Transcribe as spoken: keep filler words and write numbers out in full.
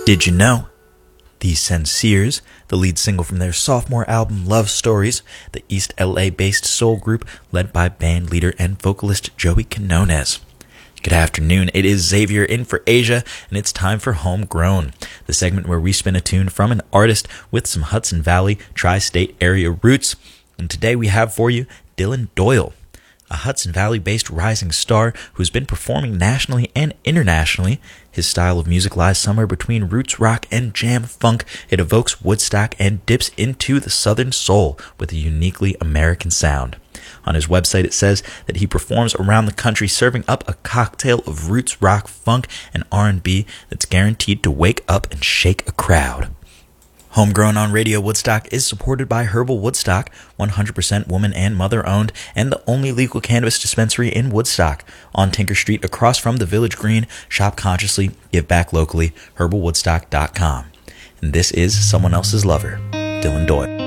Did you know? The Sensiers, the lead single from their sophomore album Love Stories, the East L A-based soul group led by band leader and vocalist Joey Quinones. Good afternoon, it is Xavier in for Asia, and it's time for Homegrown, the segment where we spin a tune from an artist with some Hudson Valley, tri-state area roots. And today we have for you Dylan Doyle, a Hudson Valley-based rising star who's been performing nationally and internationally. His style of music lies somewhere between roots rock and jam funk. It evokes Woodstock and dips into the Southern soul with a uniquely American sound. On his website, it says that he performs around the country serving up a cocktail of roots rock, funk, and R and B that's guaranteed to wake up and shake a crowd. Homegrown on Radio Woodstock is supported by Herbal Woodstock, one hundred percent woman and mother-owned, and the only legal cannabis dispensary in Woodstock. On Tinker Street, across from the Village Green, shop consciously, give back locally, herbal woodstock dot com. And this is Someone Else's Lover, Dylan Doyle.